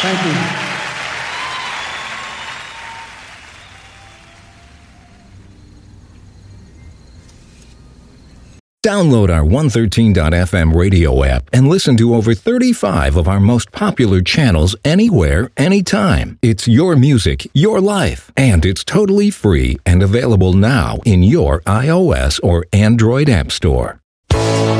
Thank you. Download our 113.fm radio app and listen to over 35 of our most popular channels anywhere, anytime. It's your music, your life, and it's totally free and available now in your iOS or Android app store.